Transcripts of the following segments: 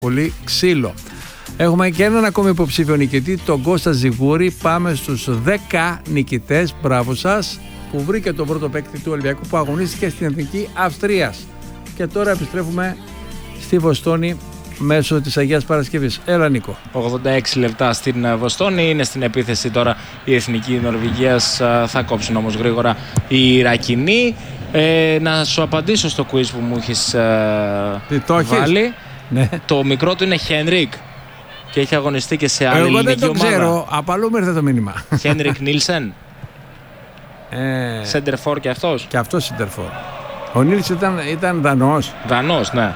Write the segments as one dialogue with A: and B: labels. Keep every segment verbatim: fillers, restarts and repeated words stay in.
A: πολύ ξύλο. Έχουμε και έναν ακόμη υποψήφιο νικητή, τον Κώστα Ζιγούρη. Πάμε στους δέκα νικητές, μπράβο σας, που βρήκε τον πρώτο παίκτη του Ολυμπιακού που αγωνίστηκε στην Εθνική Αυστρίας. Και τώρα επιστρέφουμε στη Βοστόνη μέσω της Αγίας Παρασκευής. Έλα Νίκο.
B: ογδόντα έξι λεπτά στην Βοστόνη, είναι στην επίθεση τώρα η Εθνική Νορβηγίας. Θα κόψουν όμως γρήγορα οι Ιρακινοί. Ε, να σου απαντήσω στο quiz που μου έχεις ε, βάλει.
A: Ναι.
B: Το μικρό του είναι Χένρικ και έχει αγωνιστεί και σε άλλη
A: Εγώ
B: ελληνική
A: δεν το
B: ομάδα.
A: ξέρω, απ' αλλού μου ήρθε το μήνυμα.
B: Χένρικ Νίλσεν.
A: ε,
B: Σέντερφορ και αυτός.
A: Και αυτός Σέντερφορ. Ο Νίλσεν ήταν, ήταν Δανός.
B: Δανός, ναι.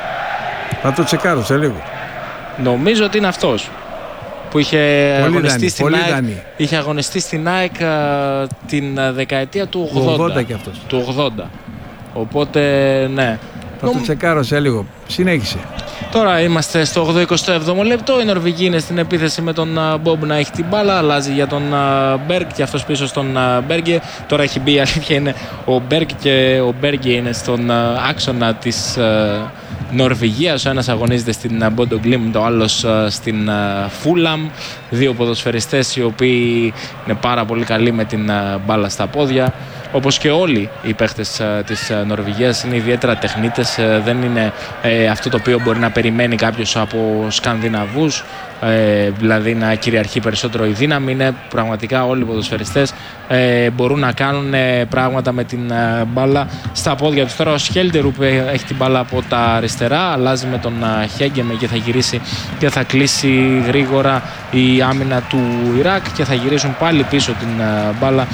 A: Θα το τσεκάρω σε λίγο.
B: Νομίζω ότι είναι αυτός που είχε
A: πολύ
B: αγωνιστεί,
A: δανεί,
B: στην
A: πολύ
B: ΑΕΚ,
A: δανεί.
B: είχε αγωνιστεί στην ΑΕΚ α, την α, δεκαετία του ογδόντα.
A: ογδόντα και αυτός.
B: Του ογδόντα. Οπότε, ναι.
A: Θα
B: Νομ...
A: το τσεκάρω σε λίγο. Συνέχισε.
B: Τώρα είμαστε στο ογδόντα εικοστό έβδομο λεπτό. Η Νορβηγία είναι στην επίθεση με τον Μπομπ να έχει την μπάλα. Αλλάζει για τον Μπέργκ και αυτός πίσω στον Μπέργκε. Τώρα έχει μπει, η αλήθεια είναι, ο Μπέργκ και ο Μπέργκε είναι στον άξονα της Νορβηγίας. Ο ένας αγωνίζεται στην Μπόντο Γκλίμ, το άλλος στην Φούλαμ. Δύο ποδοσφαιριστές οι οποίοι είναι πάρα πολύ καλοί με την μπάλα στα πόδια. Όπως και όλοι οι παίχτες της Νορβηγίας είναι ιδιαίτερα τεχνίτες. Δεν είναι ε, αυτό το οποίο μπορεί να περιμένει κάποιος από Σκανδιναβούς, ε, δηλαδή να κυριαρχεί περισσότερο η δύναμη. Είναι πραγματικά όλοι οι ποδοσφαιριστές ε, μπορούν να κάνουν ε, πράγματα με την ε, μπάλα στα πόδια τους. Τώρα ο Σχέλτερου που έχει την μπάλα από τα αριστερά αλλάζει με τον ε, Χέγκεμε και θα γυρίσει και θα κλείσει γρήγορα η άμυνα του Ιράκ και θα γυρίσουν πάλι πίσω την ε, μπάλα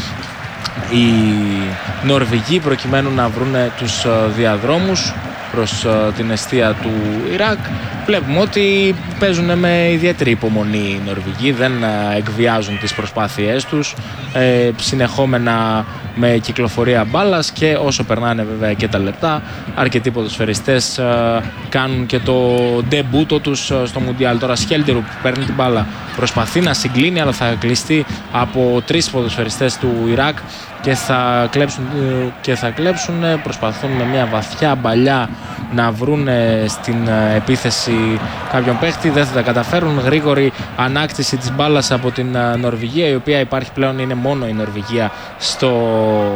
B: οι Νορβηγοί προκειμένου να βρουν τους διαδρόμους προς την εστία του Ιράκ. Βλέπουμε ότι παίζουν με ιδιαίτερη υπομονή οι Νορβηγοί, δεν εκβιάζουν τις προσπάθειές τους, ε, συνεχόμενα με κυκλοφορία μπάλας και όσο περνάνε βέβαια και τα λεπτά, αρκετοί ποδοσφαιριστές ε, κάνουν και το ντεμπούτο τους στο Μουντιάλ. Τώρα Σχέλτερου που παίρνει την μπάλα προσπαθεί να συγκλίνει, αλλά θα κλειστεί από τρεις ποδοσφαιριστές του Ιράκ και θα κλέψουν, και θα κλέψουν προσπαθούν με μια βαθιά μπαλιά να βρουν στην επίθεση κάποιον παίχτη, δεν θα τα καταφέρουν. Γρήγορη ανάκτηση της μπάλας από την Νορβηγία, η οποία υπάρχει πλέον, είναι μόνο η Νορβηγία στο,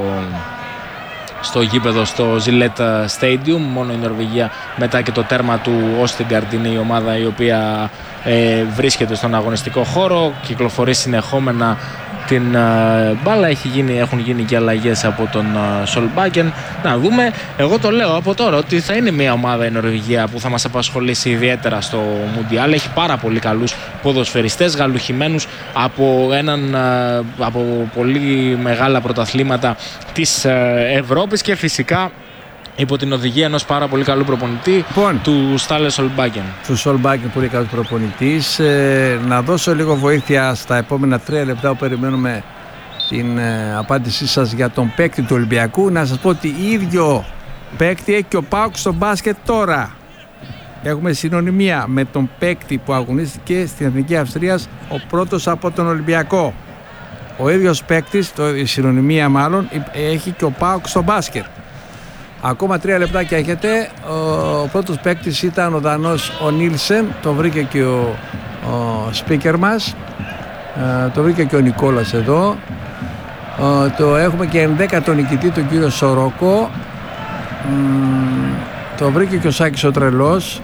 B: στο γήπεδο, στο Gillette Stadium, μόνο η Νορβηγία μετά και το τέρμα του Østigard είναι η ομάδα η οποία ε, βρίσκεται στον αγωνιστικό χώρο, κυκλοφορεί συνεχόμενα την uh, μπάλα. Έχει γίνει, έχουν γίνει και αλλαγές από τον Solbakken. Uh, να δούμε, εγώ το λέω από τώρα ότι θα είναι μια ομάδα η Νορβηγία που θα μας απασχολήσει ιδιαίτερα στο Μουντιάλ. Έχει πάρα πολύ καλούς ποδοσφαιριστές γαλουχημένους από, έναν, uh, από πολύ μεγάλα πρωταθλήματα της uh, Ευρώπης και φυσικά υπό την οδηγία ενός πάρα πολύ καλού προπονητή, λοιπόν, του Στάλε Solbakken.
A: Του Solbakken που είναι καλός προπονητής. Ε, να δώσω λίγο βοήθεια στα επόμενα τρία λεπτά που περιμένουμε την ε, απάντησή σας για τον παίκτη του Ολυμπιακού. Να σας πω ότι ίδιο παίκτη έχει και ο ΠΑΟΚ στο μπάσκετ τώρα. Έχουμε συνωνυμία με τον παίκτη που αγωνίστηκε στην Εθνική Αυστρίας, ο πρώτος από τον Ολυμπιακό. Ο ίδιος παίκτης, το, η συνωνυμία μάλλον, έχει και ο ΠΑΟΚ στο μπάσκετ. Ακόμα τρία λεπτάκια έχετε. Ο πρώτος παίκτης ήταν ο Δανός ο Νίλσεν. Το βρήκε και ο, ο speaker μας. Ε, το βρήκε και ο Νικόλας εδώ. Ε, το έχουμε και ενδέκατο νικητή, τον κύριο Σορόκο. Ε, το βρήκε και ο Σάκης ο Τρελός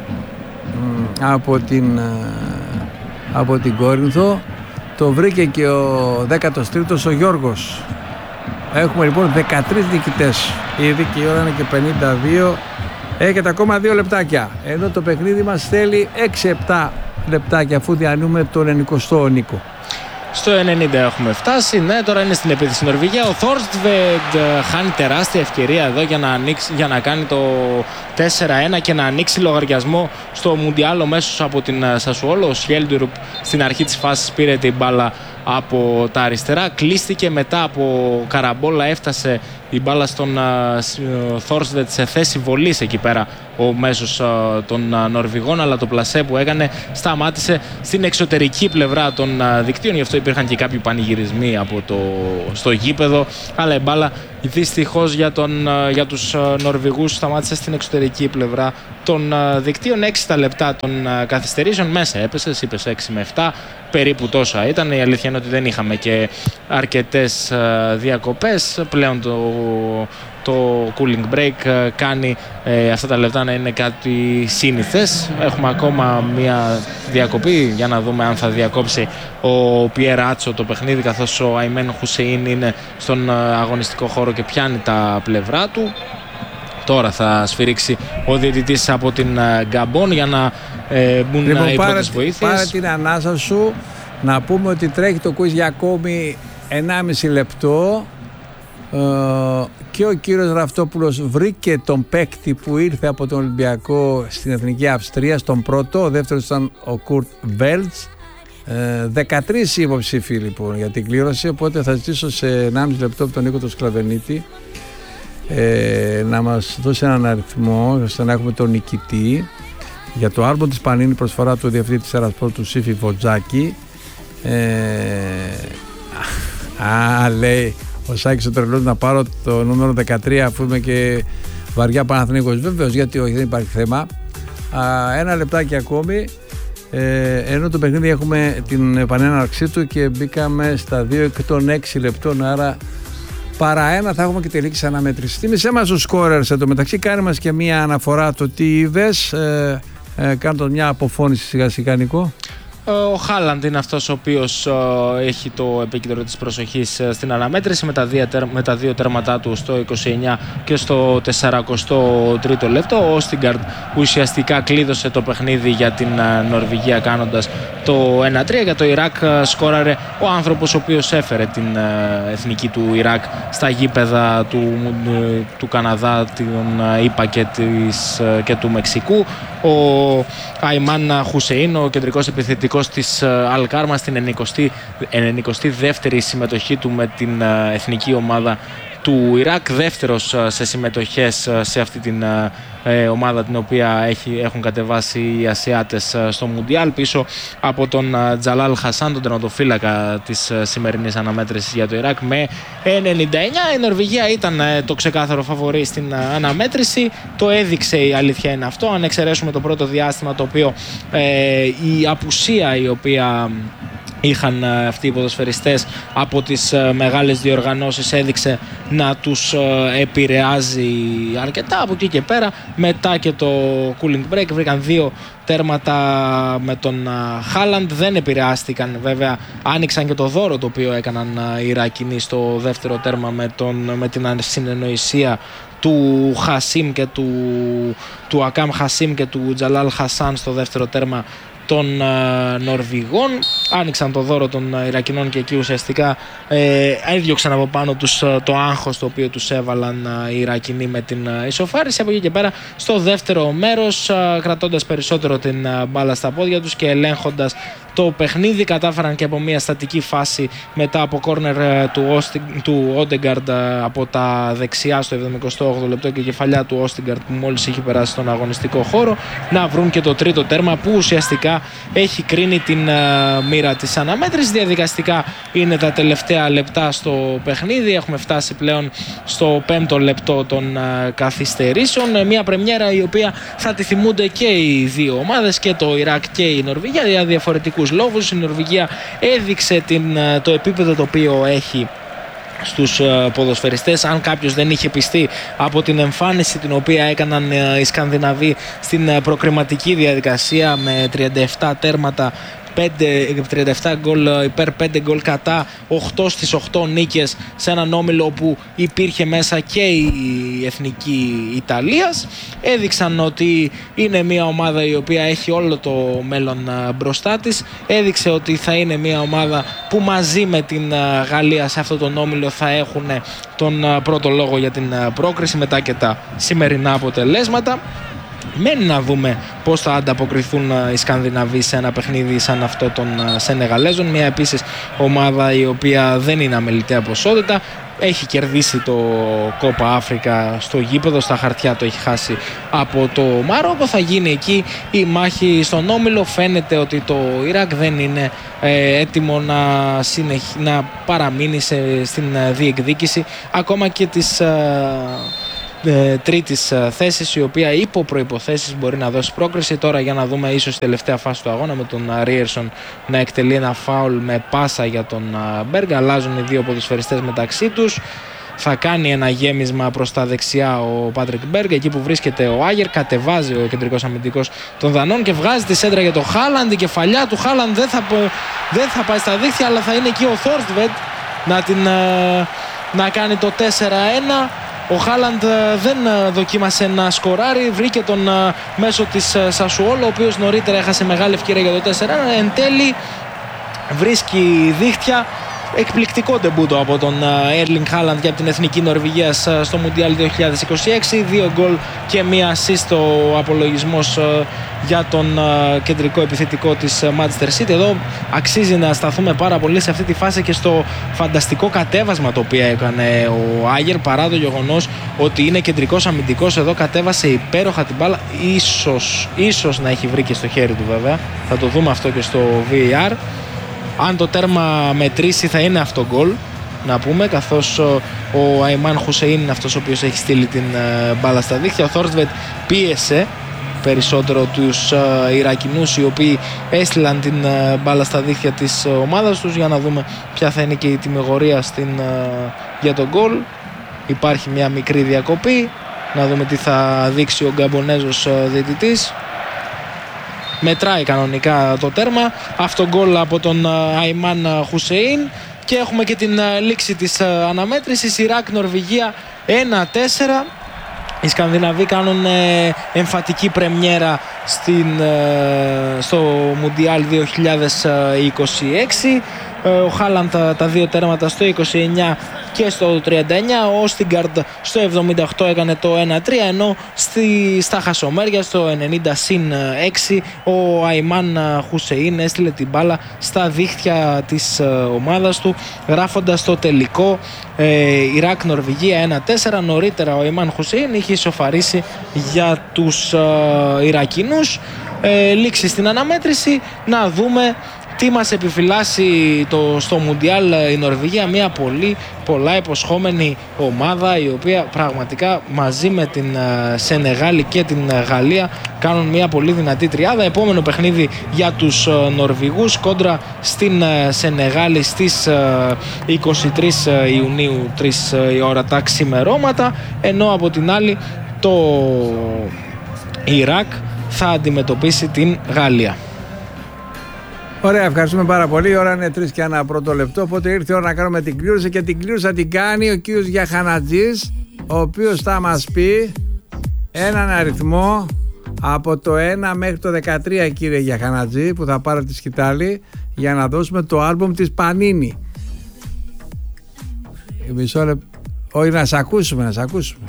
A: ε, από, την, ε, από την Κόρινθο. Το βρήκε και ο δέκατος τρίτος ο Γιώργος. Έχουμε λοιπόν δεκατρείς νικητές. Ήδη και η ώρα είναι και πενήντα δύο. Έχετε ακόμα δύο λεπτάκια. Ενώ το παιχνίδι μας θέλει έξι επτά λεπτάκια αφού διανύουμε τον ενενηκοστό Νίκο.
B: Στο ενενήντα έχουμε φτάσει. Ναι, τώρα είναι στην επίθεση Νορβηγία. Ο Θόρστβεντ χάνει τεράστια ευκαιρία εδώ για να, ανοίξει, για να κάνει το τέσσερα ένα και να ανοίξει λογαριασμό στο Μουντιάλ μέσως από την Σασουόλο. Ο Σχέλντουρουπ στην αρχή της φάσης πήρε την μπάλα από τα αριστερά, κλείστηκε, μετά από καραμπόλα έφτασε η μπάλα στον Θόρσβετ σε θέση βολής εκεί πέρα ο μέσος uh, των uh, Νορβηγών, αλλά το πλασέ που έκανε σταμάτησε στην εξωτερική πλευρά των uh, δικτύων, γι' αυτό υπήρχαν και κάποιοι πανηγυρισμοί από το, στο γήπεδο, αλλά η μπάλα Δυστυχώς για, τον, για τους Νορβηγούς σταμάτησε στην εξωτερική πλευρά των δικτύων. Έξι τα λεπτά των καθυστερήσεων, μέσα έπεσε, είπες έξι με επτά, περίπου τόσα ήταν. Η αλήθεια είναι ότι δεν είχαμε και αρκετές διακοπές. Πλέον το, το cooling break κάνει ε, αυτά τα λεπτά να είναι κάτι σύνηθες. Έχουμε ακόμα μια διακοπή για να δούμε αν θα διακόψει ο Πιέρ Άτσο το παιχνίδι, καθώς ο Αϊμέν Χουσεϊν είναι στον αγωνιστικό χώρο και πιάνει τα πλευρά του. Τώρα θα σφυρίξει ο διαιτητής από την Γκαμπόν για να ε, μπουν λοιπόν, οι πρώτες βοήθειες.
A: Πάρε την ανάσα σου. Να πούμε ότι τρέχει το quiz για ακόμη ενάμιση λεπτό ε, και ο κύριος Ραυτόπουλος βρήκε τον παίκτη που ήρθε από τον Ολυμπιακό στην Εθνική Αυστρία στον πρώτο. Ο δεύτερος ήταν ο Κουρτ Βέλτς. Ε, δεκατρείς υποψήφοι λοιπόν για την κλήρωση, οπότε θα ζητήσω σε ενάμιση λεπτό από τον Νίκο τον Σκλαβενίτη ε, να μας δώσει έναν αριθμό ώστε να έχουμε τον νικητή για το άλμπομ της Πανίνη, προσφορά του διευθυντή της Ερασπόρ του Σύφη Βοτζάκη. ε, Α, λέει ο Σάκης ο Τρελός να πάρω το νούμερο δεκατρία αφού είμαι και βαριά Παναθηναϊκός. Βεβαίως, γιατί όχι, δεν υπάρχει θέμα. Α, ένα λεπτάκι ακόμη. Ε, ενώ το παιχνίδι έχουμε την επανέναρξή του και μπήκαμε στα δύο εκ των έξι λεπτών, άρα παρά ένα θα έχουμε και τελική αναμέτρηση. Θύμισέ μας ο σκόρερς εν τω μεταξύ, κάνει μας και μια αναφορά το τι είδες, ε, ε, κάνω μια αποφώνηση σιγά σιγά Νικό.
B: Ο Χάλαντ είναι αυτός ο οποίος έχει το επίκεντρο της προσοχής στην αναμέτρηση με τα δύο, με τα δύο τέρματά του στο είκοσι εννιά και στο σαράντα τρίτο λεπτό. Ο Όστιγκαρντ ουσιαστικά κλείδωσε το παιχνίδι για την Νορβηγία κάνοντας το ένα τρία. Για το Ιράκ σκόραρε ο άνθρωπος ο οποίος έφερε την εθνική του Ιράκ στα γήπεδα του, του Καναδά, των ΙΠΑ και, της, και του Μεξικού. Ο Αϊμάν Χουσεϊν, ο κεντρικός επιθετικός της Αλκάρμα, στην ενενηκοστή δεύτερη συμμετοχή του με την εθνική ομάδα του Ιράκ, δεύτερος σε συμμετοχές σε αυτή την ε, ομάδα την οποία έχει, έχουν κατεβάσει οι Ασιάτες στο Μουντιάλ, πίσω από τον Τζαλάλ Χασάν, τον τερματοφύλακα της σημερινής αναμέτρησης για το Ιράκ, με ενενήντα εννιά. Η Νορβηγία ήταν το ξεκάθαρο φαβορί στην αναμέτρηση, το έδειξε, η αλήθεια είναι αυτό, αν εξαιρέσουμε το πρώτο διάστημα, το οποίο ε, η απουσία η οποία είχαν αυτοί οι ποδοσφαιριστές από τις μεγάλες διοργανώσεις έδειξε να τους επηρεάζει αρκετά. Από εκεί και πέρα, μετά και το cooling break, βρήκαν δύο τέρματα με τον Χάλαντ, δεν επηρεάστηκαν βέβαια, άνοιξαν και το δώρο το οποίο έκαναν οι Ιρακινοί στο δεύτερο τέρμα με, τον, με την συνεννοησία του Χασίμ και του, του Ακάμ Χασίμ και του Τζαλάλ Χασάν στο δεύτερο τέρμα των uh, Νορβηγών. Άνοιξαν το δώρο των uh, Ιρακινών και εκεί ουσιαστικά ε, έδιωξαν από πάνω τους uh, το άγχος το οποίο τους έβαλαν uh, οι Ιρακινοί με την uh, ισοφάριση. Από εκεί και πέρα στο δεύτερο μέρος, uh, κρατώντας περισσότερο την uh, μπάλα στα πόδια τους και ελέγχοντας το παιχνίδι, κατάφεραν και από μια στατική φάση μετά από κόρνερ uh, του, του Όντεγκαρντ uh, από τα δεξιά στο εβδομηκοστό όγδοο λεπτό και κεφαλιά του Όστιγκαρντ που μόλις είχε περάσει στον αγωνιστικό χώρο, να βρουν και το τρίτο τέρμα που ουσιαστικά έχει κρίνει την uh, μοίρα της αναμέτρησης. Διαδικαστικά είναι τα τελευταία λεπτά στο παιχνίδι, έχουμε φτάσει πλέον στο πέμπτο λεπτό των uh, καθυστερήσεων, μια πρεμιέρα η οποία θα τη θυμούνται και οι δύο ομάδες, και το Ιράκ και η Νορβηγία, για διαφορετικούς λόγους. Η Νορβηγία έδειξε την, uh, το επίπεδο το οποίο έχει στους ποδοσφαιριστές. Αν κάποιος δεν είχε πιστεί από την εμφάνιση την οποία έκαναν οι Σκανδιναβοί στην προκριματική διαδικασία με τριάντα επτά τέρματα, τριάντα επτά γκολ υπέρ, πέντε γκολ κατά, οκτώ στις οκτώ νίκες σε έναν όμιλο που υπήρχε μέσα και η εθνική Ιταλίας, έδειξαν ότι είναι μια ομάδα η οποία έχει όλο το μέλλον μπροστά της. Έδειξε ότι θα είναι μια ομάδα που μαζί με την Γαλλία σε αυτόν τον όμιλο θα έχουν τον πρώτο λόγο για την πρόκριση μετά και τα σημερινά αποτελέσματα. Μένει να δούμε πώς θα ανταποκριθούν οι Σκανδιναβοί σε ένα παιχνίδι σαν αυτό των Σενεγαλέζων. Μια επίσης ομάδα η οποία δεν είναι αμεληταία ποσότητα. Έχει κερδίσει το Κόπα Αφρικα στο γήπεδο, στα χαρτιά το έχει χάσει από το Μαρόκο. Θα γίνει εκεί η μάχη στον όμιλο. Φαίνεται ότι το Ιράκ δεν είναι ε, έτοιμο να, συνεχ... να παραμείνει σε, στην διεκδίκηση ακόμα και της ε, ε, τρίτης ε, θέσης, η οποία υπό προϋποθέσεις μπορεί να δώσει πρόκριση. Τώρα για να δούμε ίσως τη τελευταία φάση του αγώνα με τον Ρίερσον να εκτελεί ένα φάουλ με πάσα για τον Μπέργκ. Αλλάζουν οι δύο ποδοσφαιριστές μεταξύ τους. Θα κάνει ένα γέμισμα προς τα δεξιά ο Πάτρικ Μπέργκ, εκεί που βρίσκεται ο Άγερ. Κατεβάζει ο κεντρικός αμυντικός των Δανών και βγάζει τη σέντρα για τον Χάλαντ. Η κεφαλιά του Χάλαντ δεν θα, δεν θα πάει στα δίχτυα, αλλά θα είναι εκεί ο Θόρστβετ να, την, να κάνει το τέσσερα ένα. Ο Χάλαντ δεν δοκίμασε να σκοράρει, βρήκε τον μέσο της Σασουόλο, ο οποίος νωρίτερα έχασε μεγάλη ευκαιρία για το τέσσερα ένα. Εν τέλει βρίσκει δίχτυα. Εκπληκτικό ντεμπούτο από τον Έρλινγκ Χάλαντ για την Εθνική Νορβηγίας στο Μουντιάλ δύο χιλιάδες είκοσι έξι. Δύο γκολ και μία assist ο απολογισμός για τον κεντρικό επιθετικό της Manchester City. Εδώ αξίζει να σταθούμε πάρα πολύ σε αυτή τη φάση και στο φανταστικό κατέβασμα το οποίο έκανε ο Άγερ, παρά το γεγονός ότι είναι κεντρικός αμυντικός. Εδώ κατέβασε υπέροχα την μπάλα, ίσως, ίσως να έχει βρει και στο χέρι του βέβαια, θα το δούμε αυτό και στο βι έι αρ. Αν το τέρμα μετρήσει θα είναι αυτό γκολ, να πούμε, καθώς ο Αϊμάν Χουσεΐν είναι αυτός ο οποίος έχει στείλει την μπάλα στα δίχτυα. Ο Θόρστβετ πίεσε περισσότερο τους Ιρακινούς, οι οποίοι έστειλαν την μπάλα στα δίχτυα της ομάδας τους. Για να δούμε ποια θα είναι και η τιμωρία στην, για τον γκολ. Υπάρχει μια μικρή διακοπή, να δούμε τι θα δείξει ο Γκαμπονέζος διαιτητής. Μετράει κανονικά το τέρμα. Αυτό γκολ από τον Αϊμάν Χουσεΐν. Και έχουμε και την λήξη της αναμέτρησης. Ιράκ-Νορβηγία ένα τέσσερα. Οι Σκανδιναβοί κάνουν εμφατική πρεμιέρα στην, στο Μουντιάλ δύο χιλιάδες είκοσι έξι. Ο Χάλαντ τα δύο τέρματα στο είκοσι εννιά και στο τριάντα εννιά. Ο Όστιγκαρντ στο εβδομήντα οκτώ έκανε το ένα τρία, ενώ στη, στα χασομέρια στο ενενήντα συν έξι ο Αϊμάν Χουσεΐν έστειλε την μπάλα στα δίχτυα της ομάδας του, γράφοντας το τελικό ε, Ιράκ-Νορβηγία ένα τέσσερα. Νωρίτερα ο Αϊμάν Χουσεΐν είχε ισοφαρίσει για τους ε, Ιρακινούς. Ε, λήξη στην αναμέτρηση. Να δούμε τι μας επιφυλάσσει το, στο Μουντιάλ η Νορβηγία, μια πολύ πολλά υποσχόμενη ομάδα, η οποία πραγματικά μαζί με την uh, Σενεγάλη και την uh, Γαλλία κάνουν μια πολύ δυνατή τριάδα. Επόμενο παιχνίδι για τους uh, Νορβηγούς κόντρα στην uh, Σενεγάλη στις uh, είκοσι τρεις Ιουνίου, τρεις uh, η ώρα τα ξημερώματα, ενώ από την άλλη το Ιράκ θα αντιμετωπίσει την Γαλλία.
A: Ωραία, ευχαριστούμε πάρα πολύ. Η ώρα είναι τρεις και ένα πρώτο λεπτό, οπότε ήρθε η ώρα να κάνουμε την κλήρωση και την κλήρωση θα την κάνει ο κύριος Γιαχανατζής, ο οποίος θα μας πει έναν αριθμό από το ένα μέχρι το δεκατρία, κύριε Γιαχανατζή, που θα πάρω τη σκητάλη για να δώσουμε το άλμπουμ της Πανίνη. Μισό λεπτό. Όχι, να σε ακούσουμε, να σε ακούσουμε.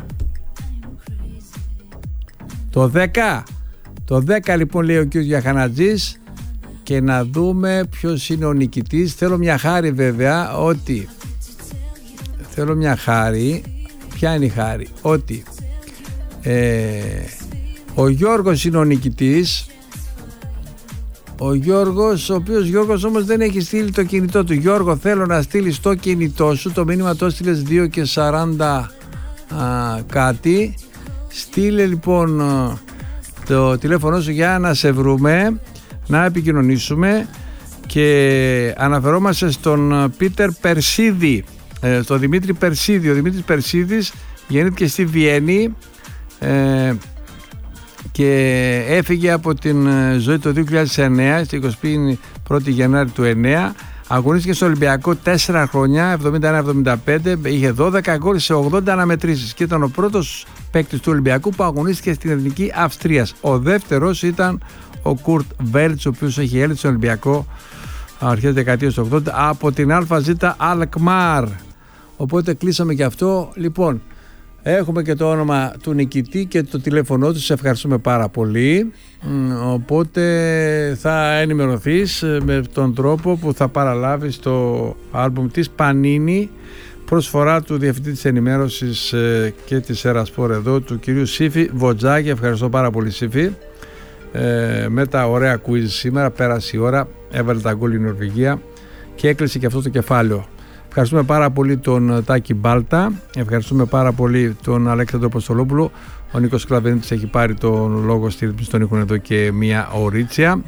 A: Το δέκα. Το δέκα λοιπόν λέει ο κύριος Γιαχανατζής. Και να δούμε ποιος είναι ο νικητής. Θέλω μια χάρη βέβαια, ότι θέλω μια χάρη. Ποια είναι η χάρη? Ότι ε, ο Γιώργος είναι ο νικητής. Ο Γιώργος, ο οποίος Γιώργος όμως δεν έχει στείλει το κινητό του. Γιώργο, θέλω να στείλεις το κινητό σου. Το μήνυμα το έστειλες δύο και σαράντα α, κάτι. Στείλε λοιπόν το τηλέφωνο σου για να σε βρούμε, να επικοινωνήσουμε. Και αναφερόμαστε στον Πίτερ Περσίδη, στον Δημήτρη Περσίδη. Ο Δημήτρης Περσίδης γεννήθηκε στη Βιέννη ε, και έφυγε από την ζωή το δύο χιλιάδες εννέα, στις εικοστή πρώτη Γενάρη του εννέα. Αγωνίστηκε στο Ολυμπιακό τέσσερα χρόνια, εβδομήντα ένα εβδομήντα πέντε, είχε δώδεκα γκολ σε ογδόντα αναμετρήσεις και ήταν ο πρώτος παίκτης του Ολυμπιακού που αγωνίστηκε στην Εθνική Αυστρίας. Ο δεύτερος ήταν ο Κουρτ Βέλτς, ο οποίος έχει έλθει στον Ολυμπιακό αρχές δεκαετίας του ογδόντα από την ΑΖ Αλκμάρ. Οπότε κλείσαμε και αυτό. Λοιπόν, Έχουμε και το όνομα του νικητή και το τηλέφωνό του. Σε ευχαριστούμε πάρα πολύ. Οπότε θα ενημερωθείς με τον τρόπο που θα παραλάβεις το άλμπουμ της Πανίνη, προσφορά του Διευθυντή της Ενημέρωσης και της Ερασπορ εδώ, του κυρίου Σύφη Βοτζάκη. Ευχαριστώ πάρα πολύ, Σύφη. Ε, με τα ωραία quiz σήμερα, πέρασε η ώρα, έβαλε τα γκολ η Νορβηγία και έκλεισε και αυτό το κεφάλαιο. Ευχαριστούμε πάρα πολύ τον Τάκη Μπάλτα, ευχαριστούμε πάρα πολύ τον Αλέξανδρο Αποστολόπουλο. Ο Νίκος Κλαβενίτης έχει πάρει τον λόγο στη ρύθμιση των ήχων εδώ και μία ορίτσια.